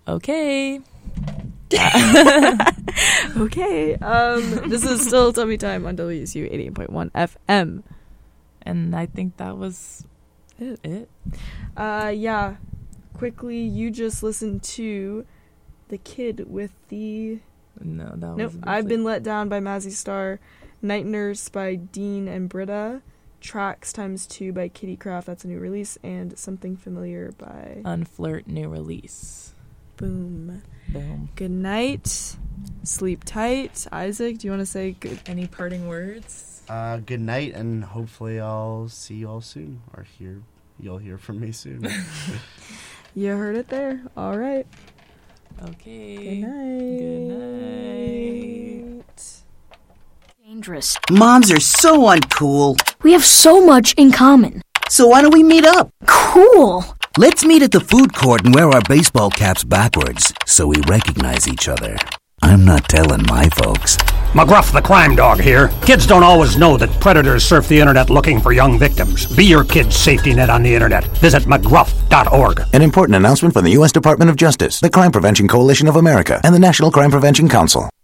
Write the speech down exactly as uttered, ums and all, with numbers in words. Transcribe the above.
Okay. Okay. Um, this is still Tummy Time on W S U eighty-eight point one F M. And I think that was It. it. Uh, yeah. Quickly, you just listened to The Kid with the... No, that Nope. was I've Been Let Down by Mazzy Star. Night Nurse by Dean and Britta. Tracks times two by Kitty Craft. That's a new release. And Something Familiar by... Unflirt new release. Boom. Boom. Good night. Sleep tight. Isaac, do you want to say good? Any parting words? Uh, good night, and hopefully I'll see you all soon, or hear you'll hear from me soon. You heard it there. All right. Okay. Good night. Good night. Dangerous. Moms are so uncool. We have so much in common. So why don't we meet up? Cool. Let's meet at the food court and wear our baseball caps backwards so we recognize each other. I'm not telling my folks. McGruff the crime dog here. Kids don't always know that predators surf the internet looking for young victims. Be your kid's safety net on the internet. Visit mcgruff dot org. An important announcement from the U S Department of Justice, the Crime Prevention Coalition of America, and the National Crime Prevention Council.